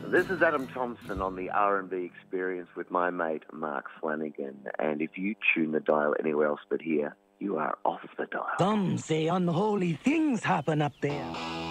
This is Adam Thompson on the R&B Experience with my mate Mark Flanagan. And if you tune the dial anywhere else but here, you are off the dial. Some say unholy things happen up there.